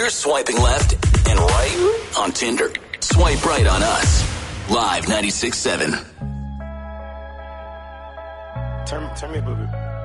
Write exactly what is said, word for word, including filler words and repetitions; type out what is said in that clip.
you're swiping left and right on Tinder, swipe right on us. Live ninety-six point seven. Turn, turn me a boo-boo.